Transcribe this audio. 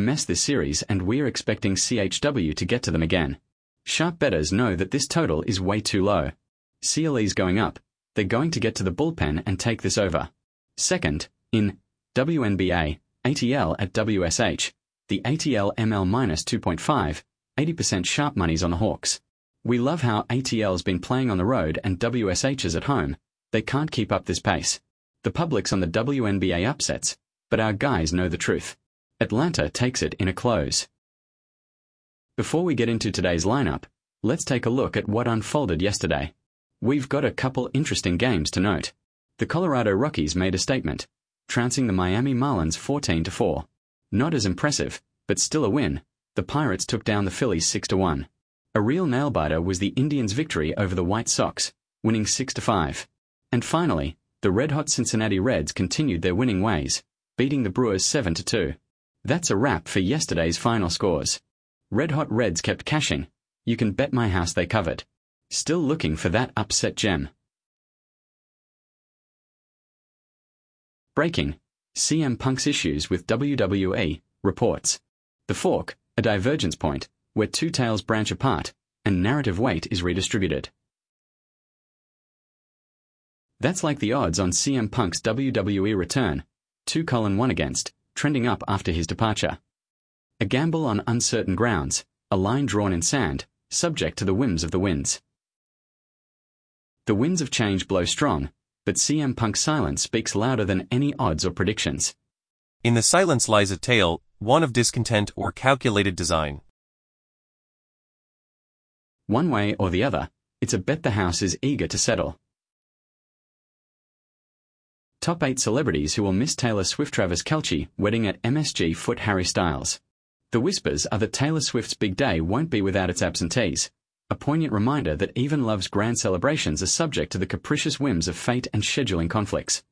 mess this series and we're expecting CHW to get to them again. Sharp bettors know that this total is way too low. CLE's going up. They're going to get to the bullpen and take this over. Second, in WNBA, ATL at WSH, the ATL ML minus 2.5, 80% sharp money's on the Hawks. We love how ATL's been playing on the road and WSH is at home. They can't keep up this pace. The public's on the WNBA upsets, but our guys know the truth. Atlanta takes it in a close. Before we get into today's lineup, let's take a look at what unfolded yesterday. We've got a couple interesting games to note. The Colorado Rockies made a statement, trouncing the Miami Marlins 14-4. Not as impressive, but still a win. The Pirates took down the Phillies 6-1. A real nail-biter was the Indians' victory over the White Sox, winning 6-5. And finally, the red-hot Cincinnati Reds continued their winning ways, beating the Brewers 7-2. That's a wrap for yesterday's final scores. Red-hot Reds kept cashing. You can bet my house they covered. Still looking for that upset gem. Breaking. CM Punk's issues with WWE, reports. The Fork, a divergence point, where two tales branch apart, and narrative weight is redistributed. That's like the odds on CM Punk's WWE return, 2:1 against, trending up after his departure. A gamble on uncertain grounds, a line drawn in sand, subject to the whims of the winds. The winds of change blow strong, but CM Punk's silence speaks louder than any odds or predictions. In the silence lies a tale, one of discontent or calculated design. One way or the other, it's a bet the house is eager to settle. Top 8 celebrities who will miss Taylor Swift. Travis Kelce wedding at MSG foot Harry Styles. The whispers are that Taylor Swift's big day won't be without its absentees, a poignant reminder that even love's grand celebrations are subject to the capricious whims of fate and scheduling conflicts.